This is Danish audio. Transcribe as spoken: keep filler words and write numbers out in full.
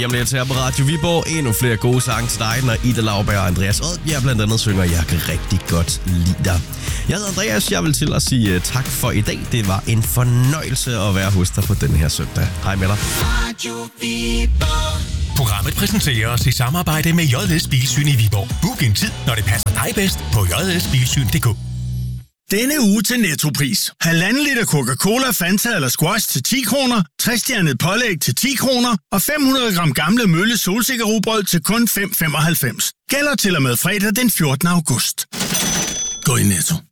om lidt her på Radio Viborg. Endnu flere gode sange til dig, når Ida Lauberg og Andreas Odbjerg blandt andet synger Jeg kan rigtig godt lide dig. Jeg hedder Andreas, jeg vil til at sige uh, tak for i dag. Det var en fornøjelse at være hos dig på den her søndag. Hej med dig. Radio Viborg. Programmet præsenteres i samarbejde med J S Bilsyn i Viborg. Book en tid, når det passer dig bedst på j s bilsyn punktum d k. Denne uge til Nettopris. Halvanden liter Coca-Cola, Fanta eller Squash til ti kroner, tres stjernet pålæg til ti kroner og fem hundrede gram gamle mølle solsikkerrugbrød til kun fem komma femoghalvfems. Gælder til og med fredag den fjortende august. Gå i Netto.